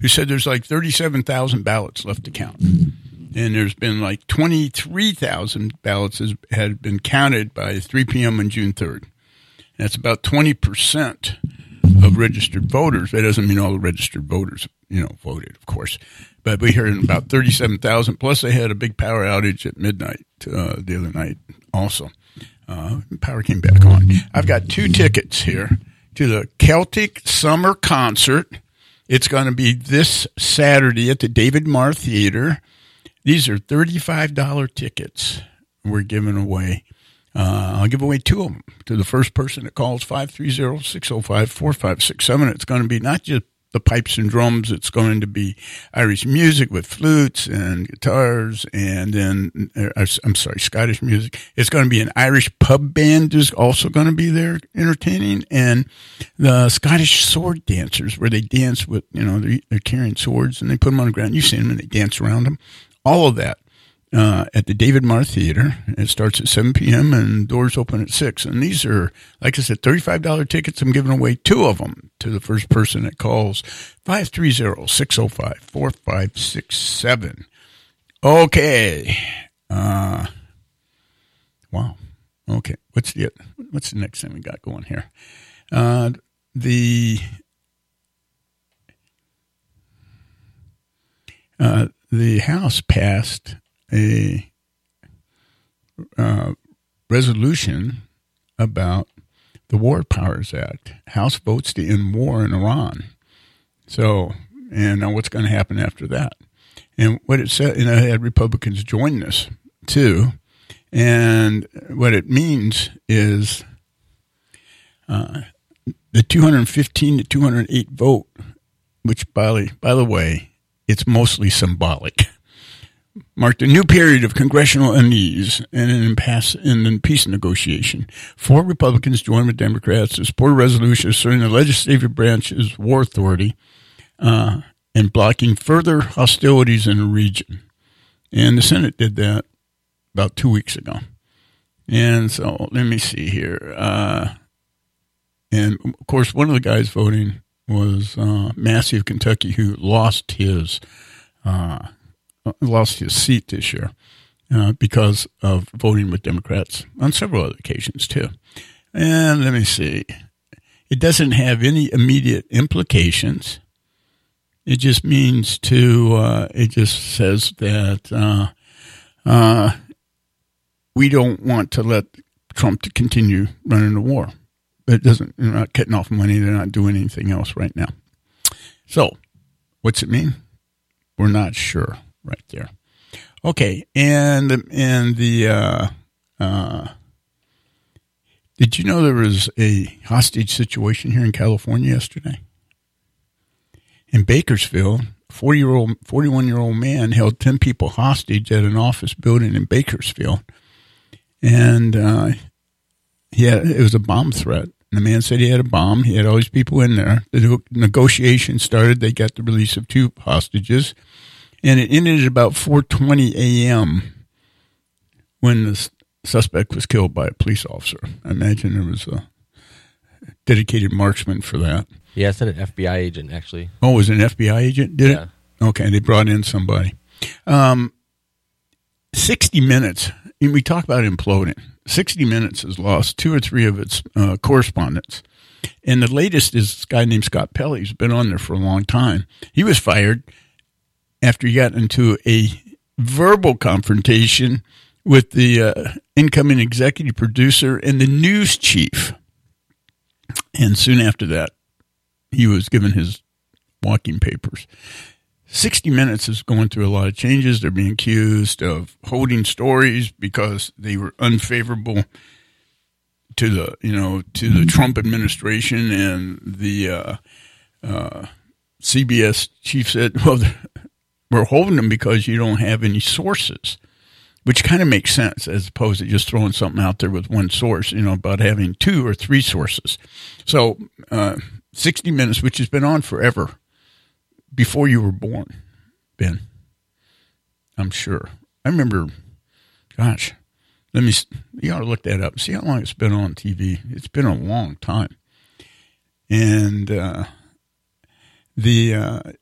who said there's like 37,000 ballots left to count. And there's been like 23,000 ballots had been counted by 3 p.m. on June 3rd. That's about 20% of registered voters. That doesn't mean all the registered voters, voted, of course. But we heard about 37,000. Plus, they had a big power outage at midnight the other night also. Power came back on. I've got 2 tickets here to the Celtic Summer Concert. It's going to be this Saturday at the David Marr Theater. These are $35 tickets we're giving away. I'll give away 2 of them to the first person that calls 530-605-4567. It's going to be not just the pipes and drums. It's going to be Irish music with flutes and guitars, and then, Scottish music. It's going to be an Irish pub band is also going to be there entertaining, and the Scottish sword dancers, where they dance with, they're carrying swords, and they put them on the ground. You've seen them, and they dance around them. All of that. At the David Marr Theater. It starts at 7 p.m. and doors open at 6. And these are, like I said, $35 tickets. I'm giving away 2 of them to the first person that calls 530-605-4567. Okay. Wow. Okay. What's the next thing we got going here? The House passed a resolution about the War Powers Act. House votes to end war in Iran. So, and now what's going to happen after that? And what it said, I had Republicans join this too. And what it means is the 215 to 208 vote, which by the way, it's mostly symbolic, marked a new period of congressional unease and an impasse in the peace negotiation. 4 Republicans joined with Democrats to support a resolution asserting the legislative branch's war authority and blocking further hostilities in the region. And the Senate did that about 2 weeks ago. And so let me see here. And, of course, one of the guys voting was Massey of Kentucky, who lost his seat this year because of voting with Democrats on several other occasions, too. And let me see. It doesn't have any immediate implications. It just means it just says that we don't want to let Trump to continue running the war. But they're not cutting off money. They're not doing anything else right now. So what's it mean? We're not sure. Right there. Okay, and the did you know there was a hostage situation here in California yesterday? In Bakersfield, 41-year-old man held 10 people hostage at an office building in Bakersfield, and it was a bomb threat. And the man said he had a bomb. He had all these people in there. The negotiation started. They got the release of 2 hostages. And it ended at about 4:20 a.m. when the suspect was killed by a police officer. I imagine there was a dedicated marksman for that. Yeah, I said an FBI agent, actually. Oh, it was an FBI agent? Did it? Okay, they brought in somebody. 60 Minutes, and we talk about imploding. 60 Minutes has lost 2 or 3 of its correspondents. And the latest is this guy named Scott Pelley, who's been on there for a long time. He was fired after he got into a verbal confrontation with the incoming executive producer and the news chief. And soon after that, he was given his walking papers. 60 Minutes is going through a lot of changes. They're being accused of holding stories because they were unfavorable to the Trump administration, and the CBS chief said, well, we're holding them because you don't have any sources, which kind of makes sense as opposed to just throwing something out there with one source, about having 2 or 3 sources. So 60 Minutes, which has been on forever, before you were born, Ben, I'm sure. I remember, gosh, you ought to look that up. See how long it's been on TV. It's been a long time. And